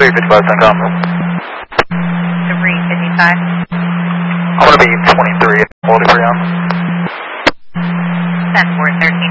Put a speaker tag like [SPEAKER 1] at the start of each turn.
[SPEAKER 1] 355 Suncom.
[SPEAKER 2] 355.
[SPEAKER 1] I'm going to be 23 quality for you.
[SPEAKER 2] 10-4-13.